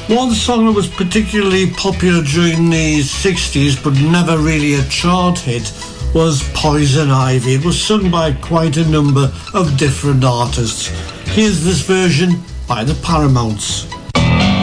One song that was particularly popular during the 60s but never really a chart hit was Poison Ivy. It was sung by quite a number of different artists. Here's this version by the Paramounts.